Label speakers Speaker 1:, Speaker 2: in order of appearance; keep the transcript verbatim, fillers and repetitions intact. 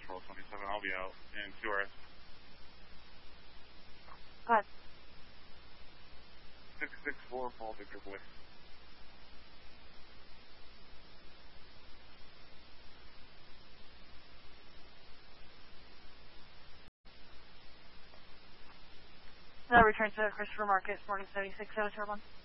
Speaker 1: twelve twenty-seven. I'll be out in Q R S.
Speaker 2: Go ahead.
Speaker 1: six six four, Paul Victor Boy.
Speaker 2: Now return to Christopher Marcus, Morgan seventy-six, Senator one.